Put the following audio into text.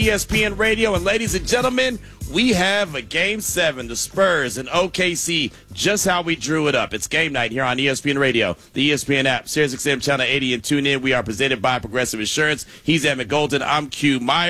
ESPN Radio, and ladies and gentlemen, we have a Game 7, the Spurs and OKC, just how we drew it up. It's game night here on ESPN Radio, the ESPN app, SiriusXM Channel 80, and tune in. We are presented by Progressive Insurance. He's Emmett Golden. I'm Q Meyer.